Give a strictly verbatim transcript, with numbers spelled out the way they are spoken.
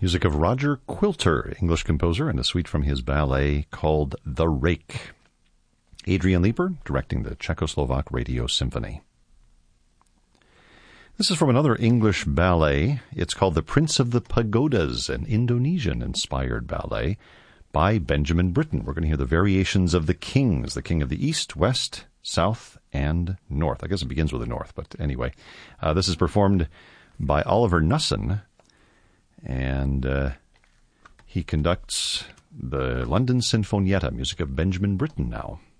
Music of Roger Quilter, English composer, and a suite from his ballet called The Rake. Adrian Leeper directing the Czechoslovak Radio Symphony. This is from another English ballet. It's called The Prince of the Pagodas, an Indonesian-inspired ballet by Benjamin Britten. We're going to hear the variations of the kings, the king of the East, West, South, and North. I guess it begins with the North, but anyway. Uh, this is performed by Oliver Nussin, and uh, he conducts the London Sinfonietta, music of Benjamin Britten now.